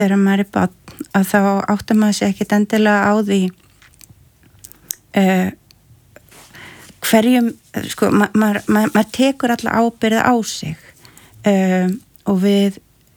þegar maður barn að þá áttar maður sig ekkert endilega á því hverjum sko, maður tekur alla ábyrgð á sig og við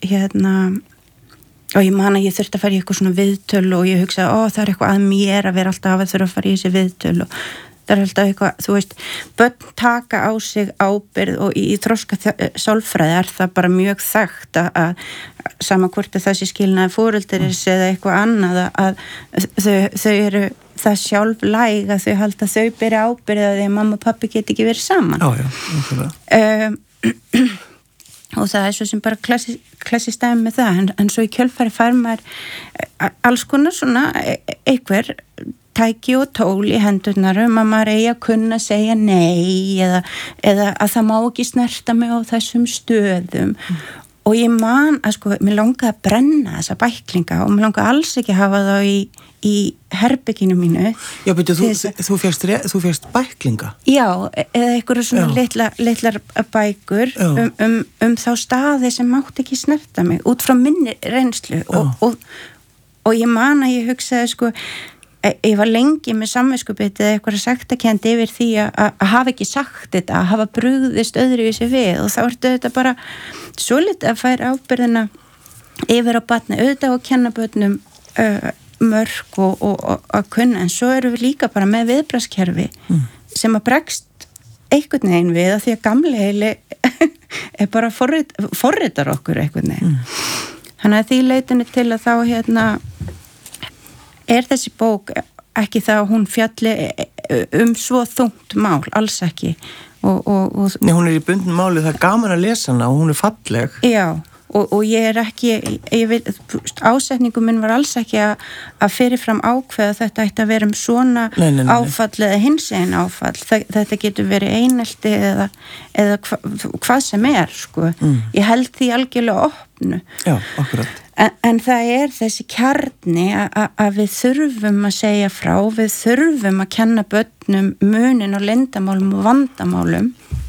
og ég man að ég þurfti að fara í eitthvað svona viðtöl og ég hugsaði, það er eitthvað að mér að vera alltaf að þurfa að fara í þessi viðtöl og það er alltaf eitthvað, þú veist, börn taka á sig ábyrgð og í þroska sálfræði er það bara mjög þekkt að sama hvort að þessi skilnaði foreldris eða eitthvað annað að þau eru það sjálflæg að þau halda þau beri ábyrgð að því að mamma og pappi geti ekki verið saman. Og það er svo sem bara klassist dæmi með það, en svo í kjölfari fær maður alls konar svona einhver tæki og tól í hendurnar að maður eigi að kunna segja nei eða að það má ekki snerta mig á þessum stöðum og ég man að sko, mér langaði að brenna þessa bæklinga og mér langaði alls ekki að hafa þá í herbygginu mínu. Já, betur, þú fékkst bæklinga? Já, eða einhverju svona litlar bækur þá staði sem mátt ekki snerta mig út frá minni reynslu og ég man að ég hugsaði sko, ég var lengi með samviskubitið eða eitthvað sektarkennd yfir því að hafa ekki sagt þetta, að hafa brugðist öðruvísi við og þá ertu þetta bara svo litið að færa ábyrðina yfir á barni, auðvitað og kenna börnum mörg og að kunna, en svo eru við líka bara með viðbragðskerfi sem að bregst einhvern veginn við að því að gamli heili er bara forritar okkur einhvern veginn. Þannig að því leitinu til að þá er þessi bók ekki það að hún fjalli svo þungt mál, alls ekki. Nei, hún er í bundnu máli, það er gaman að lesa hana og hún er falleg. Já, og ég er ekki, ásetningum minn var alls ekki að fyrirfram ákveða þetta ætti að vera svona áfall eða hinsegin áfall. Þetta getur verið einelti eða hvað sem er, sko. Ég held því algjörlega opnu. Já, akkurat. En það er þessi kjarni að við þurfum að segja frá, við þurfum að kenna börnum munin og leyndarmálum og vandamálum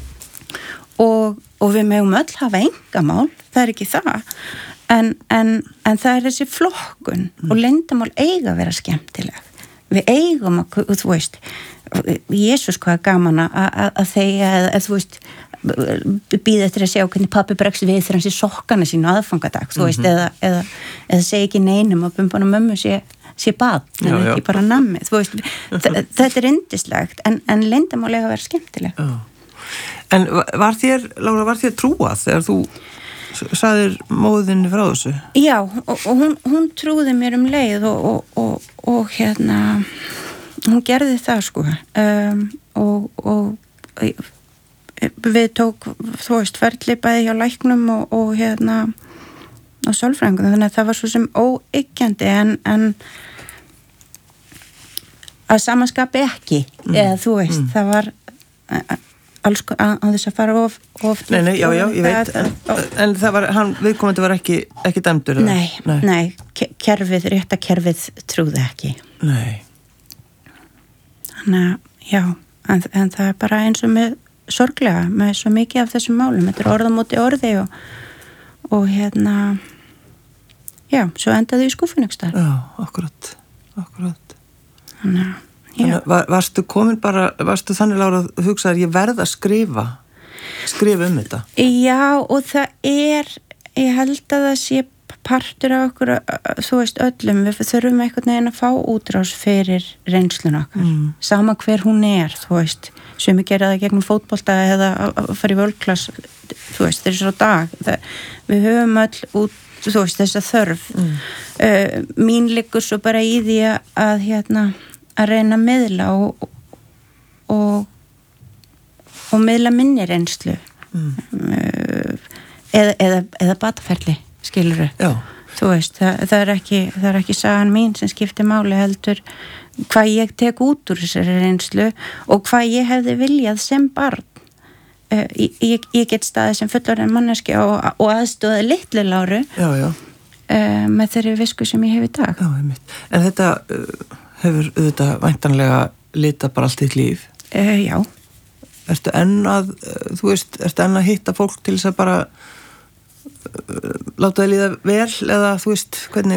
og við megum öll hafa engamál, það er ekki það, en það er þessi flokkun og leyndarmál eiga að vera skemmtileg. Við eigum að, þú veist, Jesús hvað er gaman að þegja eða þú veist, býða eftir að sjá hvernig pappi bregst við þegar hann sé sokkana sínu aðfangadag, þú veist, eða segi ekki neinum og bumban og mömmu sé bað, en ekki bara nammi, þú veist, þetta er yndislegt, en leyndarmál eiga að vera skemmtileg. En Lára, var þér trúað þegar þú sagðir móðinni frá þessu? Já, og hún trúði mér leið og hún gerði það, sko, og við tók, þú veist, ferli bæði hjá læknum og á sálfræðingum, þannig að það var svo sem óyggjandi en að samanskapi ekki, eða þú veist, það var alls að þess að fara of Nei, já, ég veit, en það var, viðkomandi var ekki dæmdur? Nei, rétta kerfið trúði ekki. Nei. Þannig að, já, en það er bara eins og með sorglega, með svo mikið af þessum málum, þetta er orð á móti orði og já, svo endaði í skúfunni einhvers staðar. Já, akkurat. Þannig, varstu komin bara, þannig Lára að hugsaðir, ég verð að skrifa þetta? Já, og það ég held að það sé partur af okkur, þú veist, öllum, við þurfum einhvern veginn að fá útrás fyrir reynslun okkar, sama hver hún er, þú veist, sem við gera það gegnum fótbolta eða að fara í völklass, þú veist, þessu dag, við höfum öll út, þú veist, þessa þörf. Mín liggur svo bara í því að reyna að miðla og miðla minni reynslu eða bataferli, skilurðu. Já. Þú veist, það er ekki sagan mín sem skiptir máli, heldur hvað ég tek út úr þessari reynslu og hvað ég hefði viljað sem barn. Ég get staðið sem fullorðin manneskja og aðstóða litlu Láru með þeirri visku sem ég hef í dag. Já, einmitt. En þetta hefur auðvitað væntanlega litað bara allt þitt líf? Já. Ertu enn að hitta fólk til þess að bara láta þið líða vel eða þú veist,